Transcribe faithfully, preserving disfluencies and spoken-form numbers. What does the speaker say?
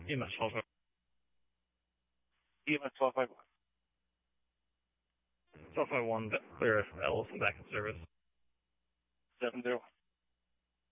E M S twelve five E M S twelve five one. twelve five one, clear Ellison back in service. seven zero one.